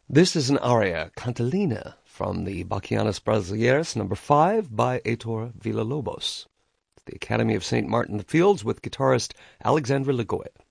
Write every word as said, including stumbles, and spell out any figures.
This is an aria, Cantilena, from the Bachianas Brasileiras number five by Heitor Villa-Lobos. The Academy of Saint Martin the Fields with guitarist Alexandre Lagoya.